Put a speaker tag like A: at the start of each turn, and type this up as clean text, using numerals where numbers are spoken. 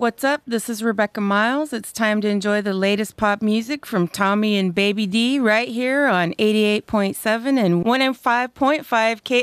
A: what's up? This is Rebecca Miles. It's time to enjoy the latest pop music from Tommy and Baby D right here on 88.7 and 105.5